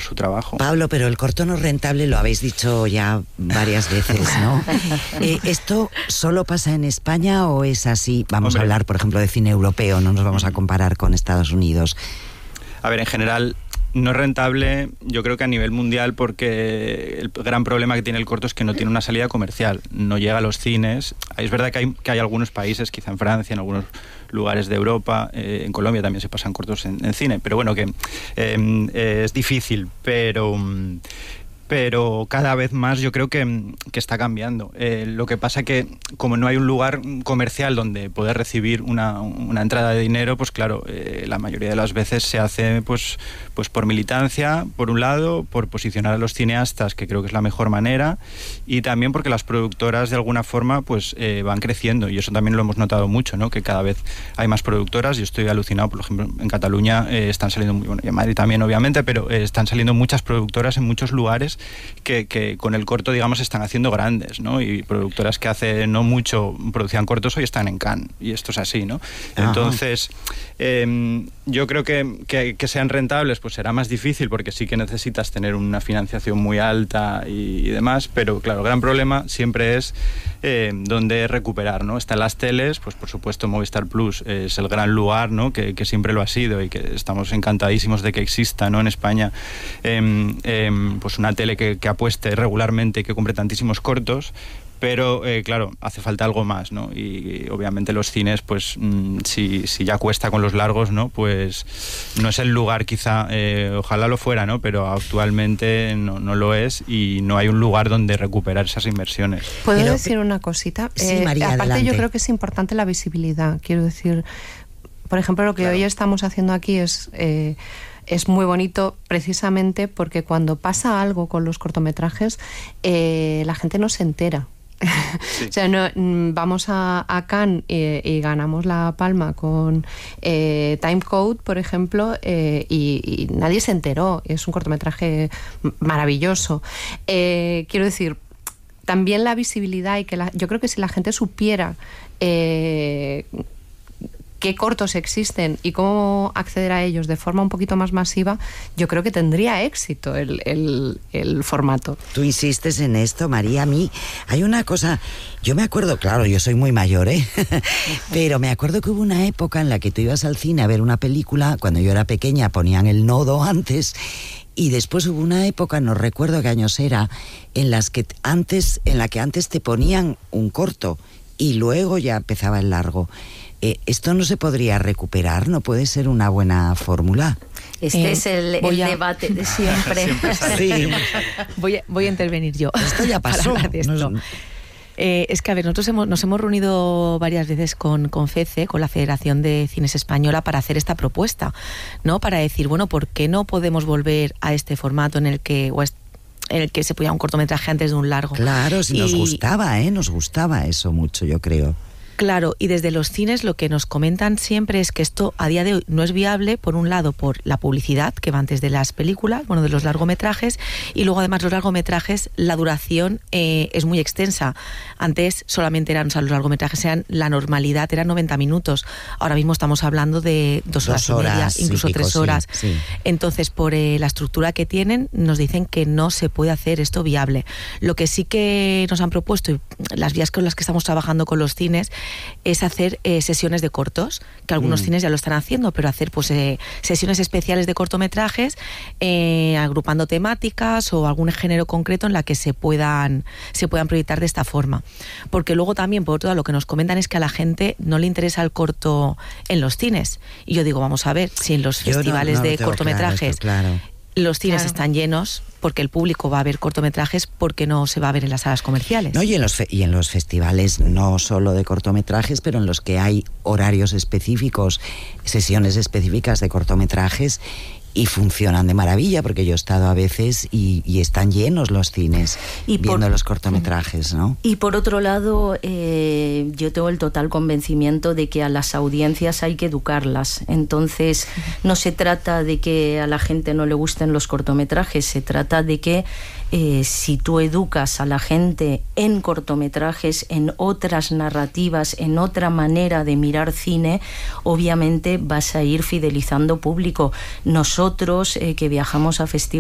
por su trabajo. Pablo, pero el corto no rentable lo habéis dicho ya varias veces, ¿no? ¿Esto solo pasa en España o es así? Vamos a hablar, por ejemplo, de cine europeo, no nos vamos a comparar con Estados Unidos. A ver, en general no es rentable, yo creo que a nivel mundial, porque el gran problema que tiene el corto es que no tiene una salida comercial, no llega a los cines. Es verdad que hay algunos países, quizá en Francia, en algunos lugares de Europa, en Colombia también se pasan cortos en cine, pero bueno, que es difícil, pero cada vez más yo creo que está cambiando. Lo que pasa que como no hay un lugar comercial donde poder recibir una entrada de dinero, pues claro, la mayoría de las veces se hace pues por militancia, por un lado, por posicionar a los cineastas, que creo que es la mejor manera, y también porque las productoras de alguna forma pues van creciendo, y eso también lo hemos notado mucho, ¿no? Que cada vez hay más productoras. Yo estoy alucinado, por ejemplo, en Cataluña están saliendo, bueno, y en Madrid también obviamente, pero están saliendo muchas productoras en muchos lugares que con el corto, digamos, están haciendo grandes, ¿no? Y productoras que hace no mucho producían cortos hoy están en Cannes, y esto es así, ¿no? Ajá. Entonces, yo creo que sean rentables, pues será más difícil, porque sí que necesitas tener una financiación muy alta y demás, pero claro, el gran problema siempre es dónde recuperar, ¿no? Están las teles, pues por supuesto Movistar Plus es el gran lugar, ¿no? Que siempre lo ha sido, y que estamos encantadísimos de que exista, ¿no? En España, pues una tele que apueste regularmente y que compre tantísimos cortos, pero claro, hace falta algo más, ¿no? Y obviamente los cines, pues si ya cuesta con los largos, ¿no? Pues no es el lugar, quizá, ojalá lo fuera, ¿no? Pero actualmente no lo es, y no hay un lugar donde recuperar esas inversiones. ¿Puedo decir una cosita? Sí, María, aparte, adelante. yo creo que es importante la visibilidad. Quiero decir, por ejemplo, lo que hoy estamos haciendo aquí es muy bonito, precisamente porque cuando pasa algo con los cortometrajes, la gente no se entera. Sí. O sea, vamos a Cannes y ganamos la palma con Timecode, por ejemplo, y nadie se enteró. Es un cortometraje maravilloso. Quiero decir, también la visibilidad, y que yo creo que si la gente supiera qué cortos existen y cómo acceder a ellos de forma un poquito más masiva, yo creo que tendría éxito el formato. Tú insistes en esto, María. A mí hay una cosa, yo me acuerdo, claro, yo soy muy mayor, pero me acuerdo que hubo una época en la que tú ibas al cine a ver una película. Cuando yo era pequeña ponían El Nodo antes, y después hubo una época, no recuerdo qué años era, en la que antes te ponían un corto y luego ya empezaba el largo. ¿Esto no se podría recuperar? ¿No puede ser una buena fórmula? Este es el debate de siempre. Sí. Voy a intervenir yo. Esto ya pasó. Es que, a ver, nosotros nos hemos reunido varias veces con FECE, con la Federación de Cines Española, para hacer esta propuesta, ¿no? Para decir, bueno, ¿por qué no podemos volver a este formato en el que se ponía un cortometraje antes de un largo? Claro, sí, nos gustaba eso mucho, yo creo. Claro, y desde los cines lo que nos comentan siempre es que esto a día de hoy no es viable, por un lado por la publicidad que va antes de las películas, bueno, de los largometrajes, y luego además los largometrajes, la duración es muy extensa. Antes solamente los largometrajes la normalidad eran 90 minutos, ahora mismo estamos hablando de 2 horas y media, incluso 3 horas. Sí. Entonces, por la estructura que tienen, nos dicen que no se puede hacer esto viable. Lo que sí que nos han propuesto, y las vías con las que estamos trabajando con los cines, es hacer sesiones de cortos, que algunos cines ya lo están haciendo, pero hacer pues sesiones especiales de cortometrajes, agrupando temáticas o algún género concreto en la que se puedan proyectar de esta forma. Porque luego también, por otro lado, lo que nos comentan es que a la gente no le interesa el corto en los cines. Y yo digo, vamos a ver, si en los festivales de cortometrajes los cines están llenos, porque el público va a ver cortometrajes, porque no se va a ver en las salas comerciales. No, y en los festivales, no solo de cortometrajes, pero en los que hay horarios específicos, sesiones específicas de cortometrajes, y funcionan de maravilla, porque yo he estado a veces y están llenos los cines viendo los cortometrajes, ¿no? Y por otro lado, yo tengo el total convencimiento de que a las audiencias hay que educarlas. Entonces, no se trata de que a la gente no le gusten los cortometrajes, se trata de que si tú educas a la gente en cortometrajes, en otras narrativas, en otra manera de mirar cine, obviamente vas a ir fidelizando público. Nosotros que viajamos a festivales